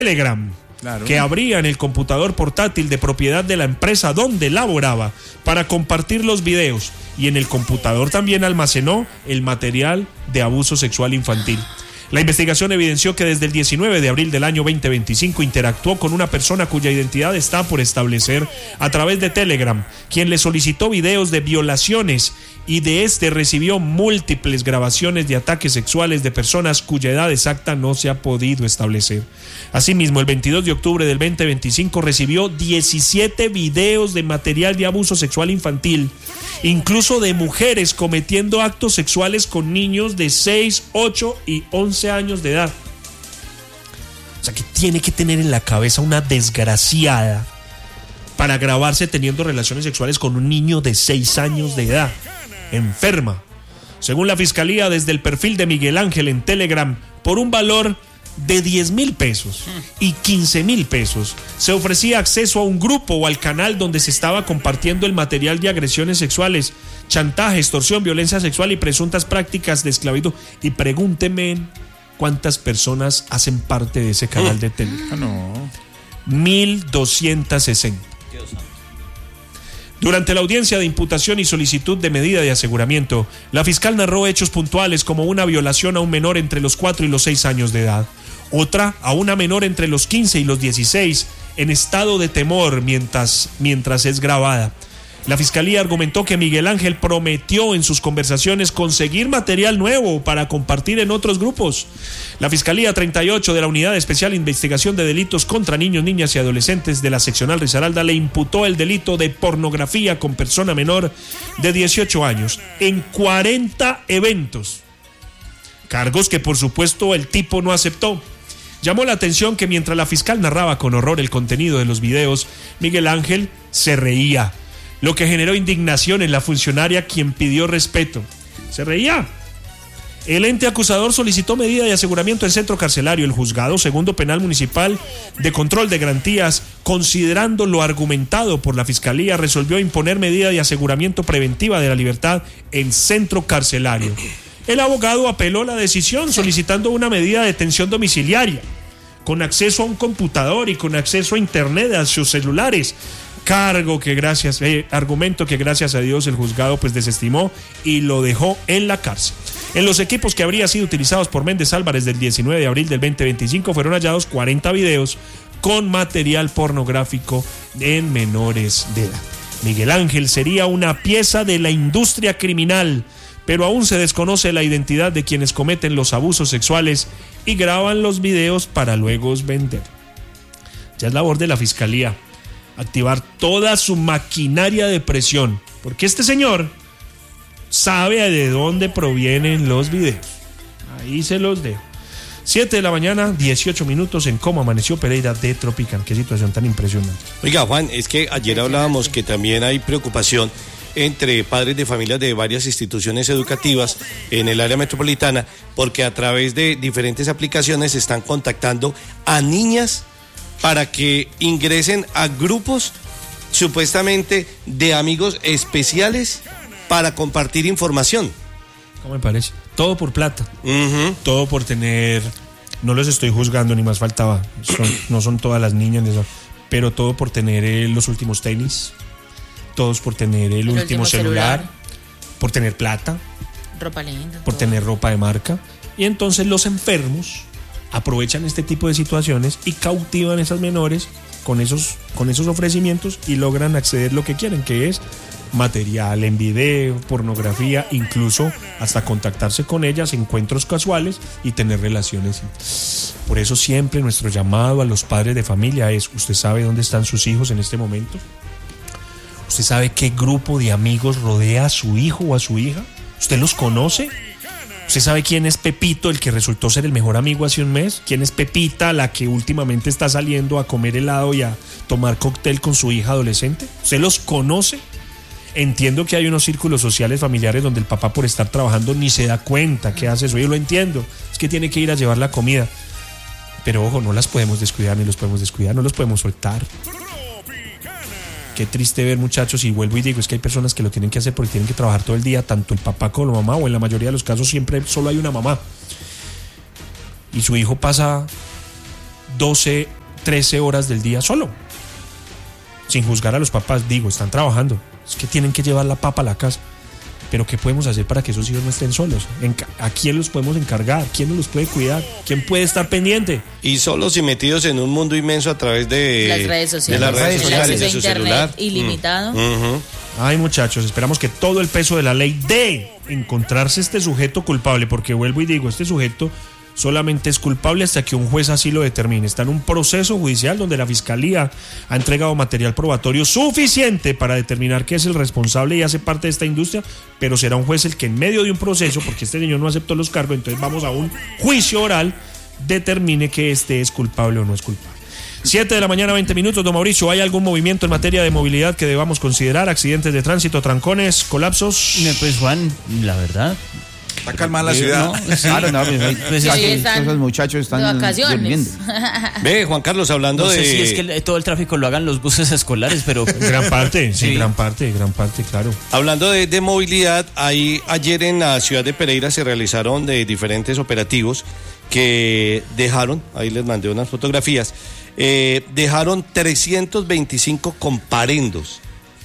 Telegram, claro, que abría en el computador portátil de propiedad de la empresa donde laboraba para compartir los videos, y en el computador también almacenó el material de abuso sexual infantil. La investigación evidenció que desde el 19 de abril del año 2025 interactuó con una persona cuya identidad está por establecer a través de Telegram, quien le solicitó videos de violaciones, y de este recibió múltiples grabaciones de ataques sexuales de personas cuya edad exacta no se ha podido establecer. Asimismo, el 22 de octubre del 2025 recibió 17 videos de material de abuso sexual infantil, incluso de mujeres cometiendo actos sexuales con niños de 6, 8 y 11 años de edad. O sea, que tiene que tener en la cabeza una desgraciada para grabarse teniendo relaciones sexuales con un niño de 6 años de edad. Enferma. Según la fiscalía, desde el perfil de Miguel Ángel en Telegram, por un valor de 10,000 pesos y 15,000 pesos, se ofrecía acceso a un grupo o al canal donde se estaba compartiendo el material de agresiones sexuales, chantaje, extorsión, violencia sexual y presuntas prácticas de esclavitud. Y pregúnteme cuántas personas hacen parte de ese canal de Telegram. No. 1,260. Durante la audiencia de imputación y solicitud de medida de aseguramiento, la fiscal narró hechos puntuales como una violación a un menor entre los 4 y los 6 años de edad, otra a una menor entre los 15 y los 16 en estado de temor mientras es grabada. La fiscalía argumentó que Miguel Ángel prometió en sus conversaciones conseguir material nuevo para compartir en otros grupos. La Fiscalía 38 de la Unidad Especial de Investigación de Delitos contra Niños, Niñas y Adolescentes de la Seccional Risaralda le imputó el delito de pornografía con persona menor de 18 años en 40 eventos. Cargos que por supuesto el tipo no aceptó. Llamó la atención que mientras la fiscal narraba con horror el contenido de los videos, Miguel Ángel se reía, lo que generó indignación en la funcionaria, quien pidió respeto. Se reía. El ente acusador solicitó medida de aseguramiento en centro carcelario. El juzgado segundo penal municipal de control de garantías, considerando lo argumentado por la fiscalía, resolvió imponer medida de aseguramiento preventiva de la libertad en centro carcelario. El abogado apeló la decisión solicitando una medida de detención domiciliaria con acceso a un computador y con acceso a internet, a sus celulares. Argumento que gracias a Dios el juzgado pues desestimó y lo dejó en la cárcel. En los equipos que habrían sido utilizados por Méndez Álvarez del 19 de abril del 2025 fueron hallados 40 videos con material pornográfico en menores de edad. Miguel Ángel sería una pieza de la industria criminal, pero aún se desconoce la identidad de quienes cometen los abusos sexuales y graban los videos para luego vender. Ya es labor de la fiscalía activar toda su maquinaria de presión, porque este señor sabe de dónde provienen los videos. Ahí se los dejo. 7 de la mañana, 18 minutos en Cómo Amaneció Pereira de Tropical. Qué situación tan impresionante. Oiga, Juan, es que ayer hablábamos que también hay preocupación entre padres de familias de varias instituciones educativas en el área metropolitana, porque a través de diferentes aplicaciones se están contactando a niñas para que ingresen a grupos supuestamente de amigos especiales para compartir información. ¿Cómo me parece? Todo por plata. Uh-huh. Todo por tener... No los estoy juzgando, ni más faltaba. No son todas las niñas, pero todo por tener los últimos tenis. Todos por tener el último celular. Por tener plata. Ropa linda. Por tener ropa de marca. Y entonces los enfermos aprovechan este tipo de situaciones y cautivan a esas menores con esos ofrecimientos y logran acceder lo que quieren, que es material en video, pornografía, incluso hasta contactarse con ellas, encuentros casuales y tener relaciones. Por eso siempre nuestro llamado a los padres de familia es: ¿usted sabe dónde están sus hijos en este momento? ¿Usted sabe qué grupo de amigos rodea a su hijo o a su hija? ¿Usted los conoce? ¿Usted sabe quién es Pepito, el que resultó ser el mejor amigo hace un mes? ¿Quién es Pepita, la que últimamente está saliendo a comer helado y a tomar cóctel con su hija adolescente? ¿Usted los conoce? Entiendo que hay unos círculos sociales familiares donde el papá, por estar trabajando, ni se da cuenta que hace eso. Yo lo entiendo, es que tiene que ir a llevar la comida. Pero ojo, no las podemos descuidar, ni los podemos descuidar, no los podemos soltar. Qué triste ver, muchachos, y vuelvo y digo, es que hay personas que lo tienen que hacer porque tienen que trabajar todo el día, tanto el papá como la mamá, o en la mayoría de los casos siempre solo hay una mamá. Y su hijo pasa 12, 13 horas del día solo. Sin juzgar a los papás, digo, están trabajando. Es que tienen que llevar la papa a la casa. Pero ¿qué podemos hacer para que esos hijos no estén solos? ¿A quién los podemos encargar? ¿Quién nos los puede cuidar? ¿Quién puede estar pendiente? Y solos y metidos en un mundo inmenso a través de las redes sociales, de las redes sociales, de su internet celular. ilimitado. Ay, muchachos, esperamos que todo el peso de la ley de encontrarse este sujeto culpable, porque vuelvo y digo, este sujeto solamente es culpable hasta que un juez así lo determine. Está en un proceso judicial donde la Fiscalía ha entregado material probatorio suficiente para determinar que es el responsable y hace parte de esta industria, pero será un juez el que en medio de un proceso, porque este señor no aceptó los cargos, entonces vamos a un juicio oral, determine que este es culpable o no es culpable. 7 de la mañana, 20 minutos, don Mauricio. ¿Hay algún movimiento en materia de movilidad que debamos considerar? ¿Accidentes de tránsito, trancones, colapsos? Pues Juan, la verdad... Está calmada la ciudad. No, sí. Claro, no, pues esos muchachos están de vacaciones. Ve, Juan Carlos, hablando no sé de... si es que todo el tráfico lo hagan los buses escolares, pero... Gran parte, sí, gran parte, claro. Hablando de movilidad, ayer en la ciudad de Pereira se realizaron de diferentes operativos que dejaron, ahí les mandé unas fotografías, dejaron 325 comparendos.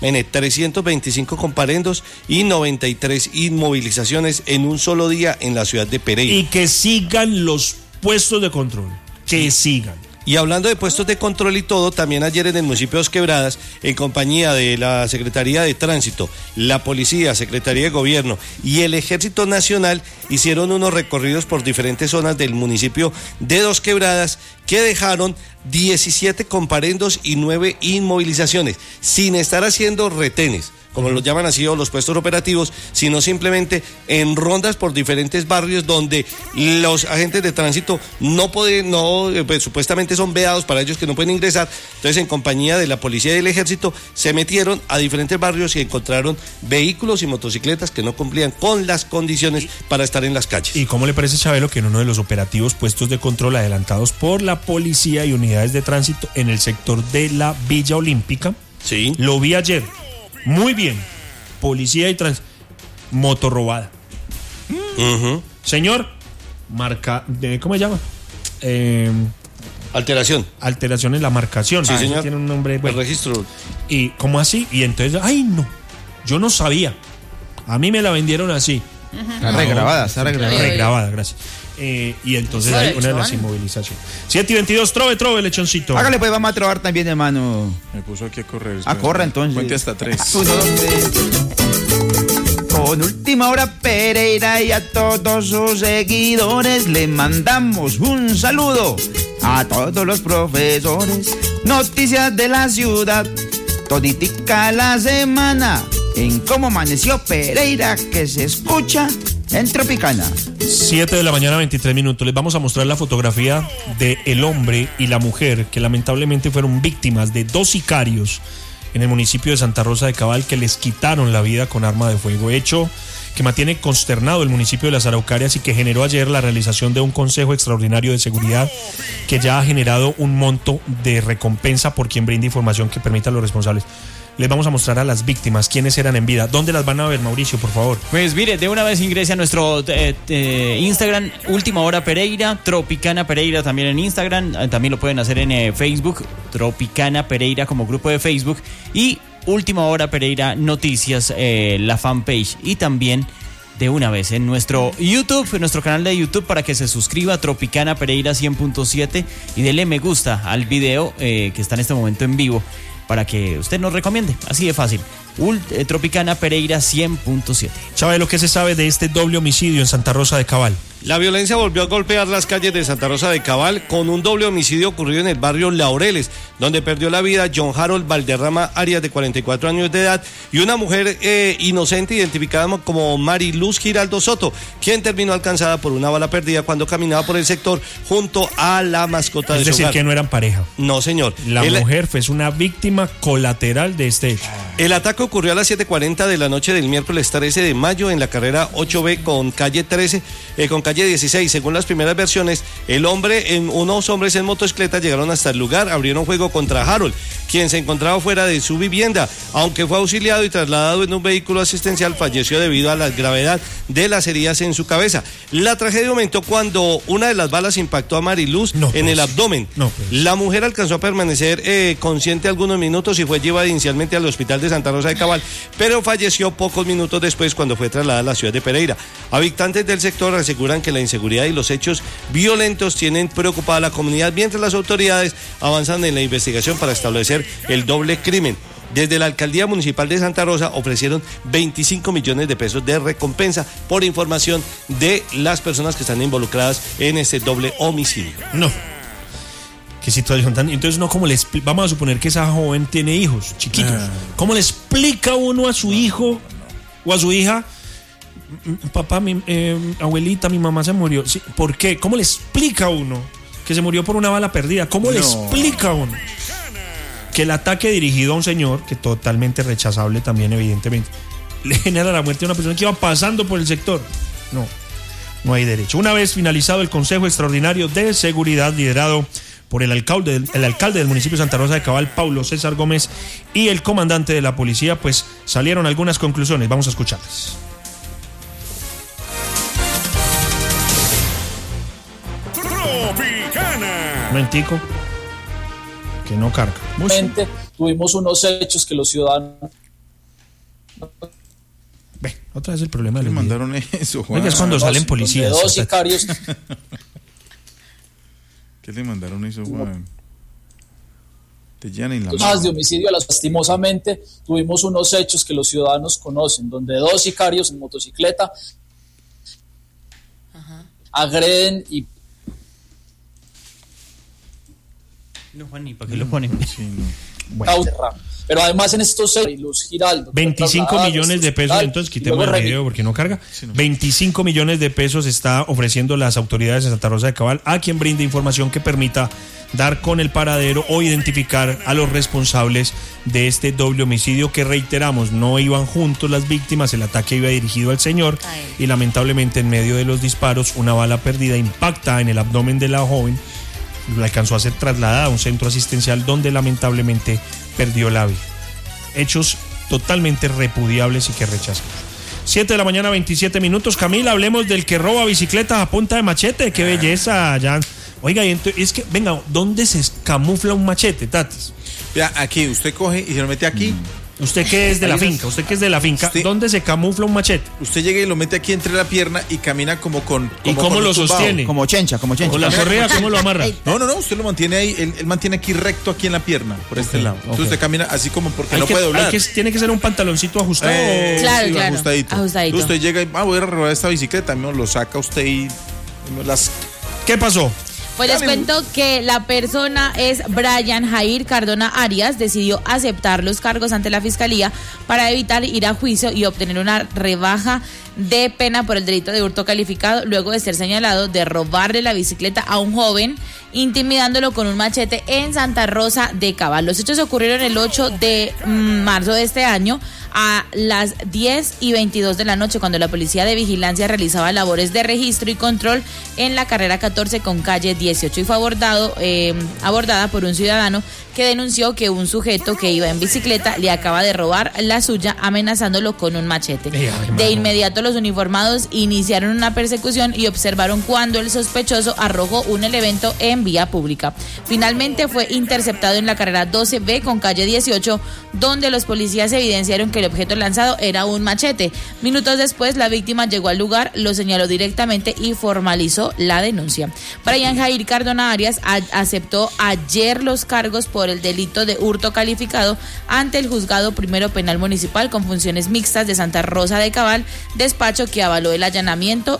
325 comparendos y 93 inmovilizaciones en un solo día en la ciudad de Pereira. Y que sigan los puestos de control, que sigan. Y hablando de puestos de control y todo, también ayer en el municipio de Dos Quebradas, en compañía de la Secretaría de Tránsito, la Policía, Secretaría de Gobierno y el Ejército Nacional, hicieron unos recorridos por diferentes zonas del municipio de Dos Quebradas que dejaron 17 comparendos y 9 inmovilizaciones, sin estar haciendo retenes, como los llaman así, o los puestos operativos, sino simplemente en rondas por diferentes barrios donde los agentes de tránsito no pueden, pues, supuestamente son vedados para ellos que no pueden ingresar. Entonces, en compañía de la policía y del ejército, se metieron a diferentes barrios y encontraron vehículos y motocicletas que no cumplían con las condiciones para estar en las calles. ¿Y cómo le parece, Chabelo, que en uno de los operativos puestos de control adelantados por la policía y unidades de tránsito en el sector de la Villa Olímpica, sí, lo vi ayer? Muy bien, policía y moto robada. Señor, ¿cómo se llama? Alteración en la marcación. Sí, señor. Tiene un nombre. Bueno. El registro. ¿Y cómo así? Y entonces, ay, no, yo no sabía. A mí me la vendieron así. Está regrabada, gracias. Y entonces hay una de las inmovilizaciones. 7:22, trove, lechoncito. Hágale, pues vamos a trobar también, hermano. Me puso aquí a correr. Corra entonces. Cuente hasta 3. Con Última Hora Pereira y a todos sus seguidores le mandamos un saludo a todos los profesores. Noticias de la ciudad, toditica la semana en Cómo Amaneció Pereira, que se escucha en Tropicana. 7 de la mañana, 23 minutos. Les vamos a mostrar la fotografía de el hombre y la mujer que lamentablemente fueron víctimas de 2 sicarios en el municipio de Santa Rosa de Cabal, que les quitaron la vida con arma de fuego. Hecho que mantiene consternado el municipio de Las Araucarias y que generó ayer la realización de un consejo extraordinario de seguridad que ya ha generado un monto de recompensa por quien brinde información que permita a los responsables. Les vamos a mostrar a las víctimas, quiénes eran en vida. ¿Dónde las van a ver, Mauricio, por favor? Pues mire, de una vez ingrese a nuestro Instagram, Última Hora Pereira, Tropicana Pereira también en Instagram. También lo pueden hacer en Facebook, Tropicana Pereira como grupo de Facebook. Y Última Hora Pereira Noticias, la fanpage. Y también de una vez en nuestro YouTube, en nuestro canal de YouTube, para que se suscriba a Tropicana Pereira 100.7 y dele me gusta al video que está en este momento en vivo, para que usted nos recomiende, así de fácil. Tropicana Pereira 100.7. Chabelo, ¿qué se sabe de este doble homicidio en Santa Rosa de Cabal? La violencia volvió a golpear las calles de Santa Rosa de Cabal con un doble homicidio ocurrido en el barrio Laureles, donde perdió la vida John Harold Valderrama Arias, de 44 años de edad, y una mujer inocente identificada como Mariluz Giraldo Soto, quien terminó alcanzada por una bala perdida cuando caminaba por el sector junto a la mascota de su hogar. Es decir, que no eran pareja. No, señor. La mujer fue una víctima colateral de este hecho. El ataque ocurrió a las 7:40 de la noche del miércoles 13 de mayo en la carrera 8B con calle 13, con calle 16. Según las primeras versiones, unos hombres en motocicleta llegaron hasta el lugar, abrieron fuego contra Harold, quien se encontraba fuera de su vivienda. Aunque fue auxiliado y trasladado en un vehículo asistencial, falleció debido a la gravedad de las heridas en su cabeza. La tragedia aumentó cuando una de las balas impactó a Mariluz en el abdomen. La mujer alcanzó a permanecer consciente algunos minutos y fue llevada inicialmente al hospital de Santa Rosa de Cabal, pero falleció pocos minutos después cuando fue trasladada a la ciudad de Pereira. Habitantes del sector aseguran que la inseguridad y los hechos violentos tienen preocupada a la comunidad, mientras las autoridades avanzan en la investigación para establecer el doble crimen. Desde la Alcaldía Municipal de Santa Rosa ofrecieron 25 millones de pesos de recompensa por información de las personas que están involucradas en este doble homicidio. No. Qué situación tan... Entonces, no, ¿cómo le explica? Vamos a suponer que esa joven tiene hijos chiquitos. ¿Cómo le explica uno a su hijo o a su hija? Papá, abuelita, mi mamá se murió. Sí, ¿por qué? ¿Cómo le explica uno que se murió por una bala perdida? ¿Cómo le explica uno que el ataque dirigido a un señor, que totalmente rechazable también, evidentemente, le genera la muerte de una persona que iba pasando por el sector? No hay derecho. Una vez finalizado el Consejo Extraordinario de Seguridad, liderado por el alcalde del municipio de Santa Rosa de Cabal, Paulo César Gómez, y el comandante de la policía, pues salieron algunas conclusiones. Vamos a escucharlas. Tropicana. Momentico, que no carga. Tuvimos unos hechos que los ciudadanos... Otra vez el problema de Le los mandaron eso, Juan. Oiga, es cuando salen policías. Dos sicarios. ¿Qué le mandaron eso, Juan? Te llenan en la Más de homicidio, lastimosamente tuvimos unos hechos que los ciudadanos conocen, donde dos sicarios en motocicleta agreden y... No, Juan, ¿y para qué lo ponen? Sí, no. Bueno. Pero además en estos Luz Giraldo, 25 millones de pesos, entonces quitemos el video porque no carga. 25 millones de pesos está ofreciendo las autoridades de Santa Rosa de Cabal a quien brinde información que permita dar con el paradero o identificar a los responsables de este doble homicidio, que reiteramos, no iban juntos las víctimas, el ataque iba dirigido al señor y lamentablemente en medio de los disparos una bala perdida impacta en el abdomen de la joven, la alcanzó a ser trasladada a un centro asistencial donde lamentablemente perdió la vida. Hechos totalmente repudiables y que rechazamos. 7 de la mañana, 27 minutos. Camila, hablemos del que roba bicicletas a punta de machete. ¡Qué belleza! Ya. Oiga, es que, venga, ¿dónde se camufla un machete, Tatis? Vea, aquí, usted coge y se lo mete aquí. Usted que es de la finca, ¿dónde se camufla un machete? Usted llega y lo mete aquí entre la pierna y camina como con... ¿Y cómo lo sostiene? Como chencha. ¿Con la correa cómo lo amarra? No, usted lo mantiene ahí, él mantiene aquí recto aquí en la pierna, por este lado. Entonces usted camina así como porque no puede doblar. Tiene que ser un pantaloncito ajustado. Claro, sí, claro. Ajustadito. Usted llega y voy a robar esta bicicleta, lo saca usted y las... ¿Qué pasó? Pues les cuento que la persona es Brian Jair Cardona Arias. Decidió aceptar los cargos ante la fiscalía para evitar ir a juicio y obtener una rebaja de pena por el delito de hurto calificado, luego de ser señalado de robarle la bicicleta a un joven, intimidándolo con un machete en Santa Rosa de Cabal. Los hechos ocurrieron el 8 de marzo de este año a las 10:22 de la noche, cuando la policía de vigilancia realizaba labores de registro y control en la carrera 14 con calle 18 y fue abordada por un ciudadano que denunció que un sujeto que iba en bicicleta le acaba de robar la suya, amenazándolo con un machete. De inmediato los uniformados iniciaron una persecución y observaron cuando el sospechoso arrojó un elemento en vía pública. Finalmente fue interceptado en la carrera 12B con calle 18, donde los policías evidenciaron que el objeto lanzado era un machete. Minutos después, la víctima llegó al lugar, lo señaló directamente y formalizó la denuncia. Brian Jair Cardona Arias aceptó ayer los cargos por el delito de hurto calificado ante el Juzgado Primero Penal Municipal con funciones mixtas de Santa Rosa de Cabal, despacho que avaló el allanamiento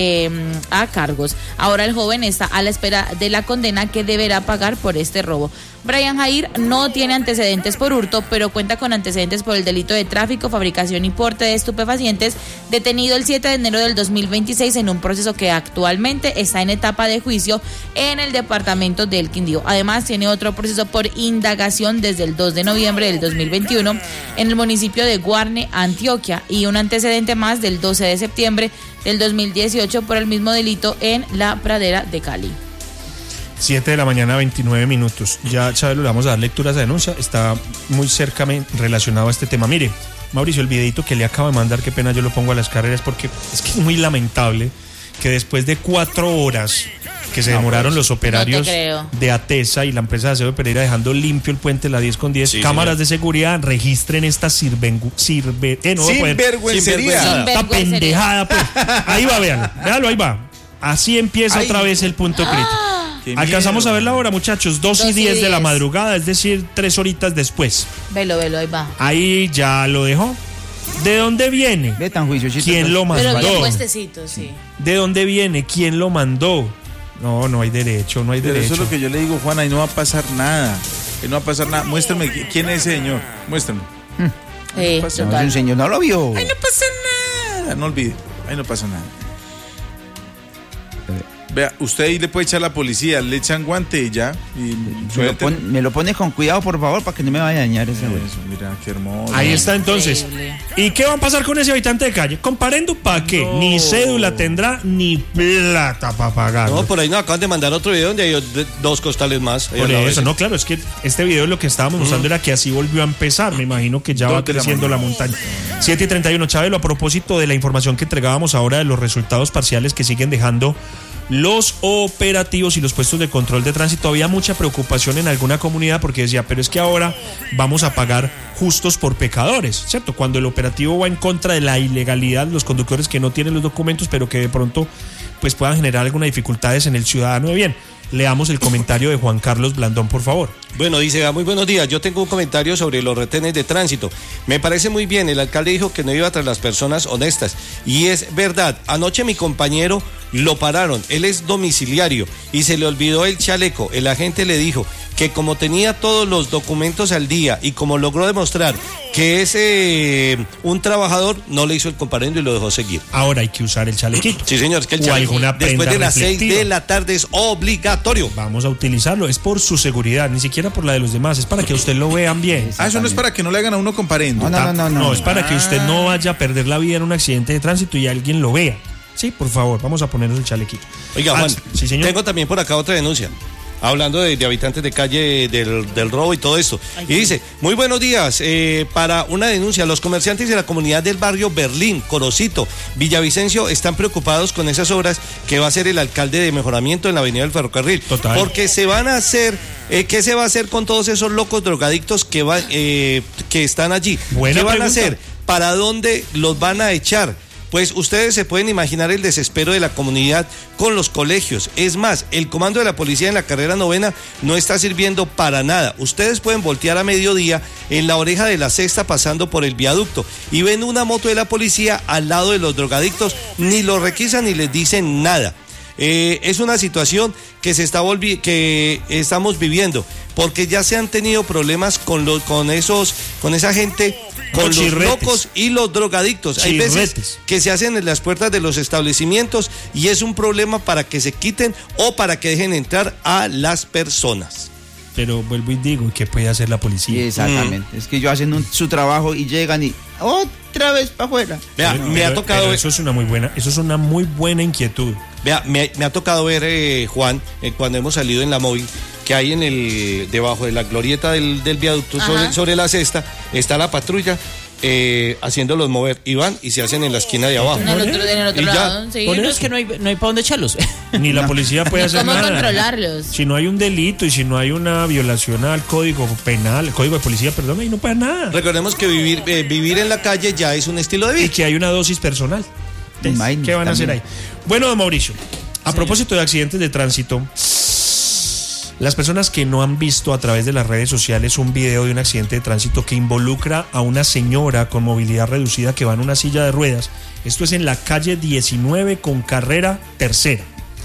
a cargos. Ahora el joven está a la espera de la condena que deberá pagar por este robo. Brian Jair no tiene antecedentes por hurto, pero cuenta con antecedentes por el delito de tráfico, fabricación y porte de estupefacientes, detenido el 7 de enero del 2026 en un proceso que actualmente está en etapa de juicio en el departamento del Quindío. Además, tiene otro proceso por indagación desde el 2 de noviembre del 2021 en el municipio de Guarne, Antioquia, y un antecedente más del 12 de septiembre del 2018 por el mismo delito en La Pradera de Cali. 7 de la mañana, 29 minutos. Ya, Chávez, le vamos a dar lectura a esa denuncia. Está muy cerca relacionado a este tema. Mire, Mauricio, el videito que le acabo de mandar, qué pena yo lo pongo a las carreras porque es que es muy lamentable que después de 4 horas que se demoraron los operarios de ATESA y la empresa de aseo de Pereira dejando limpio el puente de la 10 con 10, sí, cámaras de seguridad registren esta sinvergüencería. Esta pendejada, pues. Ahí va, véalo, ahí va. Así empieza otra vez el punto crítico. Alcanzamos a ver la hora, muchachos, 2:10 de la madrugada, es decir, 3 horitas después. Velo, ahí va. Ahí ya lo dejó. ¿De dónde viene? Ve tan juiciosito. ¿Quién lo mandó? Pero bien puestecito, sí. ¿De dónde viene? ¿Quién lo mandó? No hay derecho, no hay Pero derecho. eso es lo que yo le digo, Juan, ahí no va a pasar nada. Ahí no va a pasar nada. Muéstrame quién es ese señor. Muéstrame. No es un señor, no lo vio. Ahí no pasa nada. No olvide, ahí no pasa nada. Vea, usted ahí le puede echar a la policía, le echan guante y ya. Y me lo pone con cuidado, por favor, para que no me vaya a dañar ese güey. Mira, qué hermoso. Ahí está entonces. Increíble. ¿Y qué va a pasar con ese habitante de calle? Comparendo para qué. No. Ni cédula tendrá, ni plata para pagar. No, por ahí nos acaban de mandar otro video donde hay 2 costales más. Por eso, no, claro, es que este video lo que estábamos mostrando era que así volvió a empezar. Me imagino que ya va creciendo la montaña. 7:31, Chabelo, a propósito de la información que entregábamos ahora de los resultados parciales que siguen dejando los operativos y los puestos de control de tránsito, había mucha preocupación en alguna comunidad porque decía, pero es que ahora vamos a pagar justos por pecadores, ¿cierto? Cuando el operativo va en contra de la ilegalidad, los conductores que no tienen los documentos, pero que de pronto pues puedan generar algunas dificultades en el ciudadano de bien. Leamos el comentario de Juan Carlos Blandón, por favor. Bueno, dice, muy buenos días, yo tengo un comentario sobre los retenes de tránsito. Me parece muy bien, el alcalde dijo que no iba tras las personas honestas. Y es verdad, anoche mi compañero lo pararon, él es domiciliario y se le olvidó el chaleco. El agente le dijo que como tenía todos los documentos al día y como logró demostrar que es un trabajador, no le hizo el comparendo y lo dejó seguir. Ahora hay que usar el chalequito. Sí, señor, es que el chaleco después de las 6 de la tarde es obligatorio. Vamos a utilizarlo, es por su seguridad, ni siquiera por la de los demás, es para que usted lo vean bien. Eso no es para que no le hagan a uno comparendo. No, es para que usted no vaya a perder la vida en un accidente de tránsito y alguien lo vea. Sí, por favor, vamos a ponernos el chalequito. Oiga, Juan, sí, señor. Tengo también por acá otra denuncia. Hablando de habitantes de calle, del robo y todo esto. Y dice, muy buenos días, para una denuncia, los comerciantes de la comunidad del barrio Berlín, Corocito, Villavicencio, están preocupados con esas obras que va a hacer el alcalde de mejoramiento en la avenida del ferrocarril. Total. Porque se van a hacer, ¿qué se va a hacer con todos esos locos drogadictos que están allí? Buena ¿Qué van pregunta. a hacer? ¿Para dónde los van a echar? Pues ustedes se pueden imaginar el desespero de la comunidad con los colegios. Es más, el comando de la policía en la carrera 9 no está sirviendo para nada. Ustedes pueden voltear a mediodía en la oreja de la Sexta pasando por el viaducto y ven una moto de la policía al lado de los drogadictos, ni los requisan ni les dicen nada. Es una situación que que estamos viviendo, porque ya se han tenido problemas con esa gente, con los locos y los drogadictos. Hay veces que se hacen en las puertas de los establecimientos y es un problema para que se quiten o para que dejen entrar a las personas. Pero vuelvo y digo, ¿qué puede hacer la policía? Sí, exactamente. Es que ellos hacen su trabajo y llegan y otra vez para afuera. Vea, me ha tocado ver. Eso es una muy buena inquietud. Vea, me ha tocado ver, Juan, cuando hemos salido en la móvil, que hay debajo de la glorieta del viaducto sobre la Sexta, está la patrulla haciéndolos mover y van y se hacen en la esquina de abajo. En el otro lado, sí. Bueno, es que no hay para dónde echarlos. Ni la policía puede hacer nada. ¿Cómo controlarlos? Si no hay un delito y si no hay una violación al código penal, el código de policía, perdón, ahí no pasa nada. Recordemos que vivir en la calle ya es un estilo de vida. Y que hay una dosis personal. ¿Qué van a hacer ahí? Bueno, don Mauricio, a propósito de accidentes de tránsito, las personas que no han visto a través de las redes sociales un video de un accidente de tránsito que involucra a una señora con movilidad reducida que va en una silla de ruedas, esto es en la calle 19 con carrera tercera.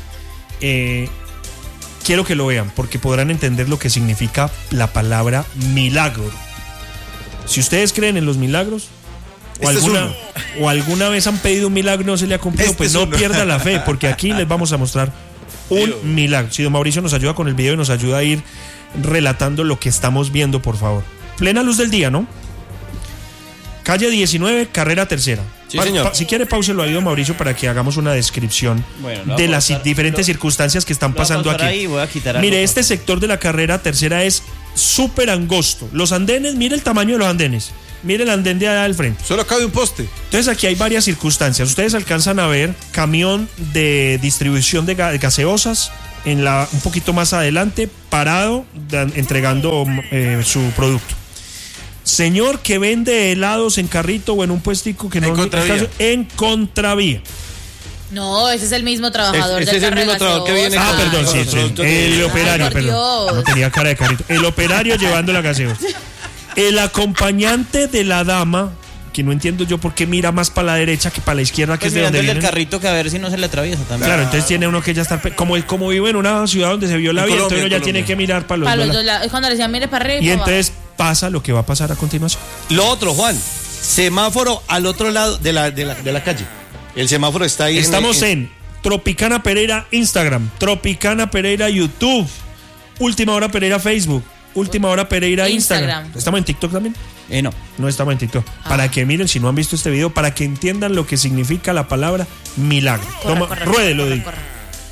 Quiero que lo vean porque podrán entender lo que significa la palabra milagro. Si ustedes creen en los milagros o alguna vez han pedido un milagro y no se le ha cumplido, pues no pierda la fe, porque aquí les vamos a mostrar un milagro. Si don Mauricio nos ayuda con el video y nos ayuda a ir relatando lo que estamos viendo, por favor. Plena luz del día, ¿no? Calle 19, carrera tercera. Sí, señor. Si quiere, páuselo ahí, don Mauricio, para que hagamos una descripción Bueno, de las diferentes circunstancias que están pasando aquí. Ahí, voy a quitar algo. Mire, este sector de la carrera tercera es súper angosto. Los andenes, mire el tamaño de los andenes. Mire el andén de allá al frente. Solo cabe un poste. Entonces aquí hay varias circunstancias. Ustedes alcanzan a ver camión de distribución de gaseosas un poquito más adelante, parado, entregando su producto. Señor que vende helados en carrito o en un puestico que no... En contravía. En contravía. No, ese es el mismo trabajador Ese del es el mismo carro de trabajador que viene gaseosa. Perdón, sí, el operario, por perdón. Dios. No tenía cara de carrito. El operario llevando la gaseosa. El acompañante de la dama, que no entiendo yo por qué mira más para la derecha que para la izquierda, que Pues es de donde mirando el del viene. carrito que a ver si no se le atraviesa también. Claro, entonces tiene uno que ya está... Como vive en una ciudad donde se vio la En vida, Colombia, entonces uno ya en tiene Colombia. que mirar para los Para dos los lados. dos lados. Cuando le decían, mire para arriba Y para entonces pasa lo que va a pasar a continuación. Lo otro, Juan, semáforo al otro lado de la calle. El semáforo está ahí. Estamos en Tropicana Pereira Instagram, Tropicana Pereira YouTube, Última Hora Pereira Facebook, Última Hora Pereira Instagram. Instagram. ¿Estamos en TikTok también? No. No estamos en TikTok. Para que miren, si no han visto este video, para que entiendan lo que significa la palabra milagro. Corre, corre, Ruédelo, corre, digo. corre.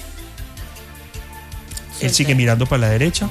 Él sigue mirando para la derecha.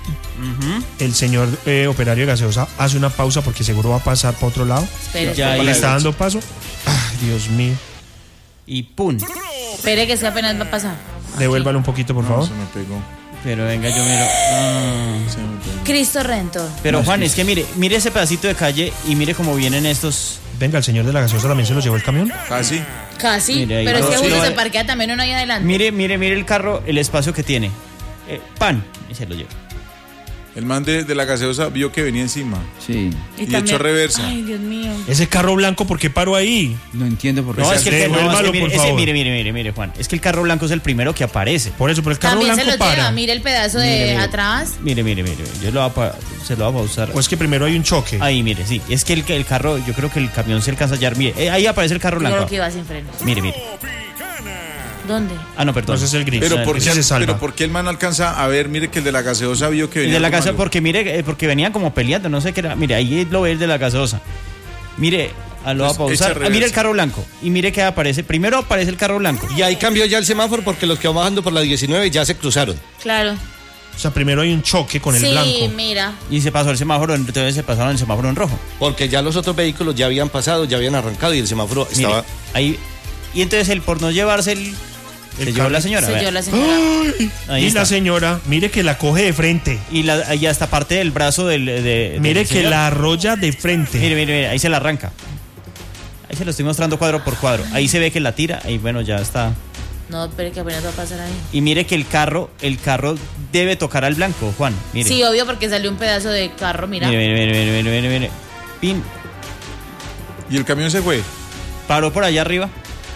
El señor operario de gaseosa hace una pausa porque seguro va a pasar para otro lado. Espere, Ya, espere. Le está dando paso. Ay, Dios mío. Y pum. Espere que se apenas va a pasar. Devuélvalo un poquito, por favor. Se me pegó. Pero venga, yo miro. Se me pegó. Cristo Redentor. Pero Juan, es que mire ese pedacito de calle y mire cómo vienen estos. Venga, el señor de la gaseosa también se lo llevó el camión. Casi. Casi. Mire ahí. Pero es que No, justo sí. se parquea también uno ahí adelante. Mire el carro, el espacio que tiene. Pan. Y se lo lleva. El man de la gaseosa vio que venía encima. Sí, Y echó reversa. Ay, Dios mío. Ese carro blanco, ¿por qué paró ahí? no entiendo por qué. No, Pues es que, devuélvalo, mire, por favor. mire, Juan. Es que el carro blanco es el primero que aparece. Por eso, pero el carro También se blanco lo lleva. para. Mire el pedazo de atrás. Mire. Yo se lo voy a pausar. O es que primero hay un choque. Ahí, mire, sí. Es que el carro, yo creo que el camión se alcanza a hallar. Mire, ahí aparece el carro Yo creo blanco. que iba sin frenos. Mire. ¿Dónde? Ah, no, perdón. Entonces es el gris. Pero ¿por, Ese qué, se salva. pero ¿por qué el man no alcanza a ver? Mire que el de la gaseosa vio que El venía. de la algo gaseosa, malo. porque mire, porque venían como peleando, no sé qué era. Mire, ahí lo ve el de la gaseosa. Mire, lo va a Pues, echa pausar. reversa. Mire el carro blanco. Y mire que aparece. Primero aparece el carro blanco. Y ahí cambió ya el semáforo porque los que van bajando por la 19 ya se cruzaron. Claro. O sea, primero hay un choque con el Sí, blanco. mira. Y se pasó el semáforo, entonces se pasaron el semáforo en rojo. Porque ya los otros vehículos ya habían pasado, ya habían arrancado y el semáforo Mire, estaba. ahí. Y entonces él, por no llevarse se llevó la señora. Se vea. yo la señora. Ahí Y está. la señora, mire que la coge de frente. Y hasta parte del brazo del Mire del que señor. la arrolla de frente. Mire, ahí se la arranca. Ahí se lo estoy mostrando cuadro por cuadro. Ahí se ve que la tira. Ahí, bueno, ya está. No, espere que apenas va a pasar ahí. Y mire que el carro debe tocar al blanco, Juan. Mire. Sí, obvio, porque salió un pedazo de carro, mira. Mire. Pin. Y el camión se fue. Paró por allá arriba.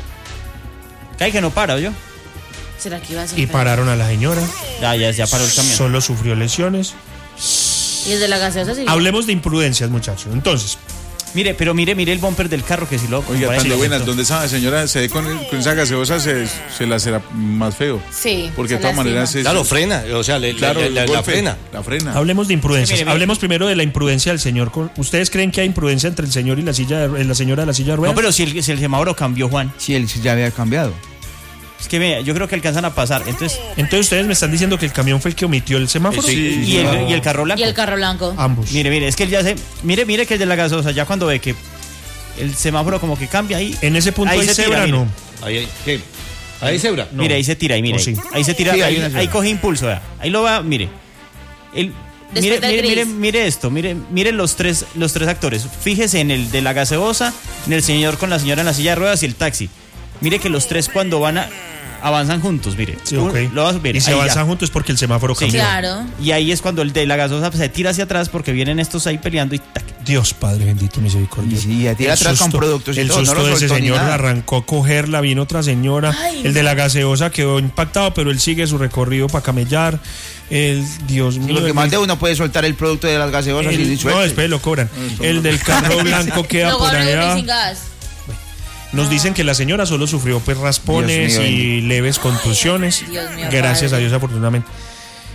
Cae que no para, ¿yo? ¿Será que iba sin Y frenos? pararon a la señora. Ya paró el camión. Solo sufrió lesiones. Y el de la gaseosa sí. Hablemos de imprudencias, muchachos. Entonces, Mire el bumper del carro que si lo. Oiga, parece tan de que buenas. lo- Donde esa señora se ve con esa gaseosa se la será más feo. Sí. Porque de se todas lastima. maneras es. Claro, frena, o sea, Claro, el la golpe, frena. La frena. hablemos de imprudencias. Mire. Hablemos primero de la imprudencia del señor. ¿Ustedes creen que hay imprudencia entre el señor y la señora de la silla de ruedas? No, pero si el semáforo cambió, Juan. Sí, él ya había cambiado. Es que yo creo que alcanzan a pasar. Entonces. Entonces ustedes me están diciendo que el camión fue el que omitió el semáforo. Sí. Y el carro blanco. Y el carro blanco. Ambos. Mire, es que él ya se. Mire que el de la gasosa, ya cuando ve que el semáforo como que cambia ahí. En ese punto Ahí hay se tira, cebra, mire. no. Ahí, ¿qué? Ahí cebra. No. Mire, ahí se tira, ahí, mire. ¿O sí? Ahí se tira, Sí, hay ahí, una ahí señal. coge impulso, vea. Ahí lo va, mire. Después del gris. Mire esto, mire los tres actores. Fíjese en el de la gaseosa, en el señor con la señora en la silla de ruedas y el taxi. Mire que los tres cuando avanzan juntos, mire. Sí, ok. Lo vas a ver. Y se ahí avanzan ya. juntos porque el semáforo Sí. cambió. Claro. Y ahí es cuando el de la gaseosa se tira hacia atrás porque vienen estos ahí peleando y tac. Dios Padre bendito misericordia. Y sí, a ti atrás con productos y el todo, no susto lo de ese soltó ni señor nada. arrancó a cogerla, vino otra señora. Ay, el de la gaseosa quedó impactado, pero él sigue su recorrido para camellar. Dios mío. Lo que más de uno puede soltar el producto de las gaseosas y no, suelte. después lo cobran. El del carro blanco queda Luego por no allá. sin gas. Nos dicen que la señora solo sufrió pues raspones Dios mío, y leves contusiones. Dios mío, Gracias padre. a Dios, afortunadamente.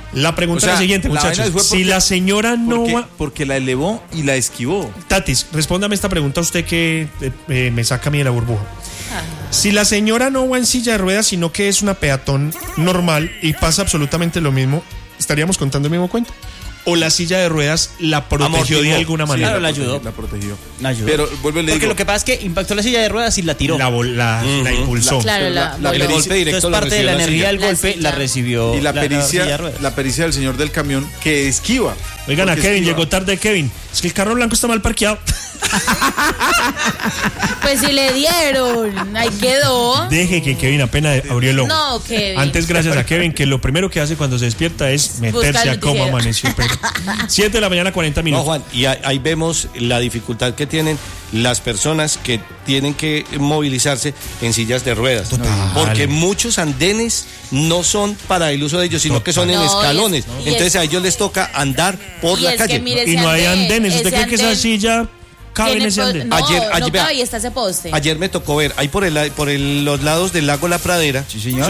La pregunta O sea, es la siguiente, la vaina muchachos. fue Si porque- la señora no va... Porque la elevó y la esquivó. Tatis, respóndame esta pregunta usted que me saca a mí de la burbuja. Si la señora no va en silla de ruedas, sino que es una peatón normal y pasa absolutamente lo mismo, ¿estaríamos contando el mismo cuento? ¿O la silla de ruedas la protegió Amortiguó. de alguna manera? Claro, la ayudó. La protegió. La ayudó. Pero vuelvo y le Porque digo. lo que pasa es que impactó la silla de ruedas y la tiró. La impulsó. Claro, la El voló. golpe directo Entonces lo parte de la recibió energía del La golpe silla. la recibió Y la silla de pericia, ruedas. la pericia del señor del camión que esquiva. Oigan a Porque Kevin, esquiva. llegó tarde Kevin. Es que el carro blanco está mal parqueado. Pues si le dieron, ahí quedó. Deje que Kevin apenas abrió el ojo. No, Kevin. Antes, gracias a Kevin, que lo primero que hace cuando se despierta es meterse Buscar el a cómo noticiero. amaneció. 7 de la mañana, 40 No, minutos. Juan, y ahí vemos la dificultad que tienen las personas que tienen que movilizarse en sillas de ruedas. Total. Porque muchos andenes no son para el uso de ellos, sino que son en No, escalones. y es- Entonces a ellos les toca andar por Y la es calle. que mire Y ese no hay andén, andenes. ¿Usted ese cree que esa andén silla cabe en tiene ese andén? No, Ayer, no vea. cabe y está ese poste. Ayer me tocó ver, ahí por los lados del lago La Pradera, Sí, señor.